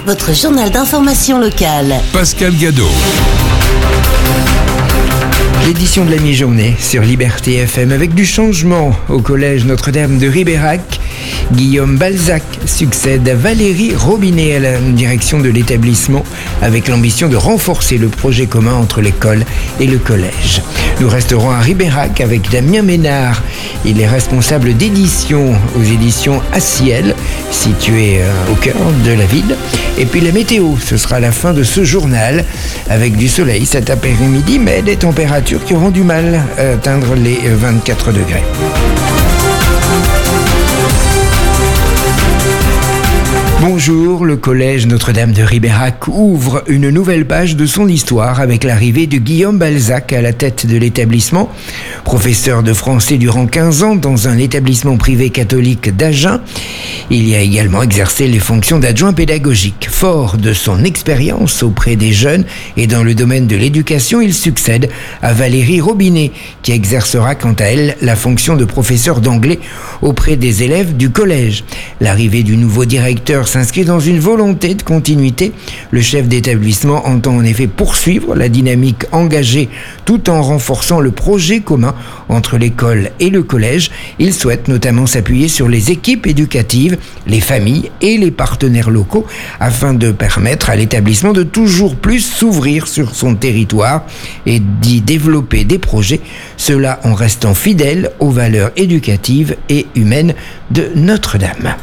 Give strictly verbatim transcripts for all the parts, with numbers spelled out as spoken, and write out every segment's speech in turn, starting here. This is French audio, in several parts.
votre journal d'information locale. Pascal Gadot. L'édition de la mi-journée sur Liberté F M avec du changement au collège Notre-Dame de Ribérac. Guillaume Balzac succède à Valérie Robinet à la direction de l'établissement avec l'ambition de renforcer le projet commun entre l'école et le collège. Nous resterons à Ribérac avec Damien Ménard. Il est responsable d'édition aux éditions Aciel, situées au cœur de la ville. Et puis la météo, ce sera la fin de ce journal avec du soleil cet après-midi, mais des températures qui auront du mal à atteindre les vingt-quatre degrés. Bonjour, le collège Notre-Dame de Ribérac ouvre une nouvelle page de son histoire avec l'arrivée de Guillaume Balzac à la tête de l'établissement. Professeur de français durant quinze ans dans un établissement privé catholique d'Agen, il y a également exercé les fonctions d'adjoint pédagogique. Fort de son expérience auprès des jeunes et dans le domaine de l'éducation, il succède à Valérie Robinet, qui exercera quant à elle la fonction de professeur d'anglais auprès des élèves du collège. L'arrivée du nouveau directeur s'inscrit dans une volonté de continuité. Le chef d'établissement entend en effet poursuivre la dynamique engagée tout en renforçant le projet commun entre l'école et le collège. Il souhaite notamment s'appuyer sur les équipes éducatives, les familles et les partenaires locaux afin de permettre à l'établissement de toujours plus s'ouvrir sur son territoire et d'y développer des projets, cela en restant fidèle aux valeurs éducatives et humaines de Notre-Dame.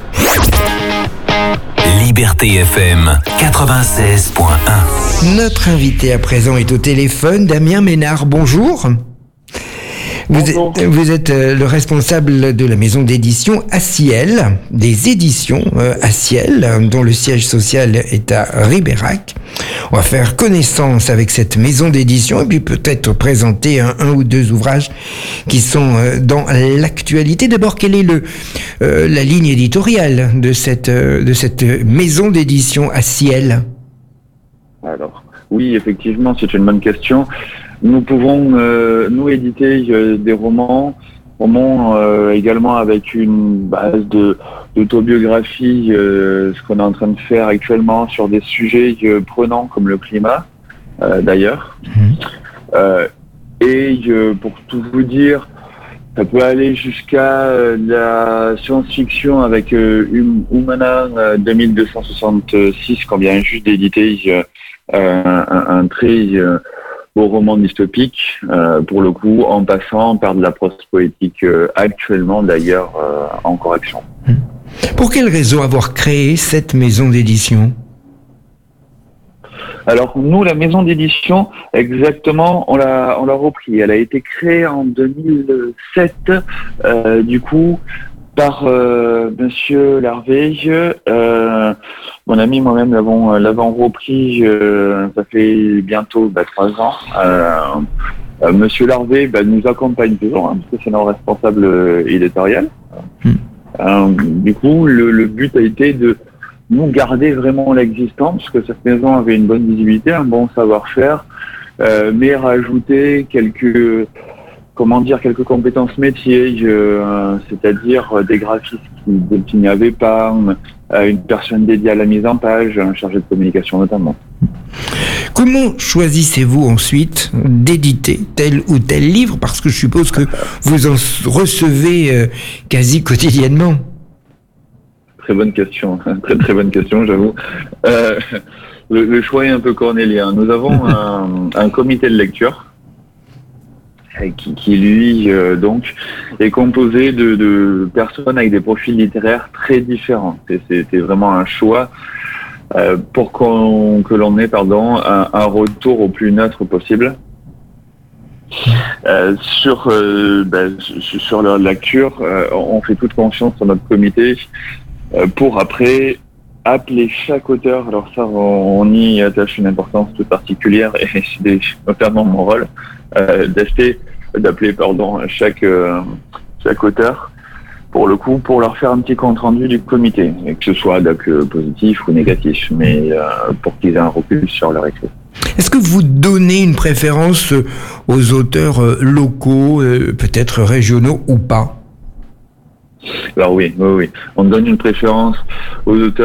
Liberté F M quatre-vingt-seize point un. Notre invité à présent est au téléphone, Damien Ménard, bonjour. Vous Bonjour. êtes, vous êtes le responsable de la maison d'édition Aciel, des éditions euh, Aciel, dont le siège social est à Ribérac. On va faire connaissance avec cette maison d'édition et puis peut-être présenter un, un ou deux ouvrages qui sont euh, dans l'actualité. D'abord, quelle est le, euh, la ligne éditoriale de cette, euh, de cette maison d'édition Aciel ? Alors, oui, effectivement, c'est une bonne question. Nous pouvons, euh, nous, éditer euh, des romans, romans euh, également avec une base de d'autobiographie, euh, ce qu'on est en train de faire actuellement sur des sujets euh, prenants comme le climat, euh, d'ailleurs. Mmh. Euh, et euh, pour tout vous dire, ça peut aller jusqu'à euh, la science-fiction avec euh, Humanan euh, deux mille deux cent soixante-six, qu'on vient juste d'éditer euh, un, un très... Euh, au roman dystopique, euh, pour le coup, en passant par de la prose poétique euh, actuellement d'ailleurs euh, en correction. Pour quelle raison avoir créé cette maison d'édition ? Alors nous, la maison d'édition, exactement, on l'a on l'a repris. Elle a été créée en deux mille sept, euh, du coup, par euh, Monsieur Larvé. Euh, mon ami, moi-même, l'avons l'avons repris. Euh, ça fait bientôt bah, trois ans. Euh, euh, Monsieur Larvé bah, nous accompagne toujours, hein, parce que c'est notre responsable euh, éditorial. Mmh. Euh, du coup, le, le but a été de nous garder vraiment l'existence, parce que cette maison avait une bonne visibilité, un bon savoir-faire, euh, mais rajouter quelques comment dire, quelques compétences métiers, euh, c'est-à-dire des graphistes qui, qui n'y avaient pas, euh, une personne dédiée à la mise en page, un chargé de communication notamment. Comment choisissez-vous ensuite d'éditer tel ou tel livre ? Parce que je suppose que vous en recevez euh, quasi quotidiennement. Très bonne question, très très bonne question, j'avoue. Euh, le, le choix est un peu cornélien. Nous avons un, un comité de lecture Qui, qui lui euh, donc est composé de, de personnes avec des profils littéraires très différents. C'était vraiment un choix euh, pour qu'on, que l'on ait pardon un, un retour au plus neutre possible euh, sur euh, ben, sur leur lecture. Euh, on fait toute confiance sur notre comité euh, pour après appeler chaque auteur. Alors ça, on, on y attache une importance toute particulière et c'est notamment mon rôle euh, d'acheter d'appeler pardon chaque euh, chaque auteur pour le coup pour leur faire un petit compte rendu du comité, et que ce soit donc, positif ou négatif, mais euh, pour qu'ils aient un recul sur leur écrit. Est-ce que vous donnez une préférence aux auteurs locaux, peut-être régionaux ou pas ? Alors oui, oui, oui. On donne une préférence aux auteurs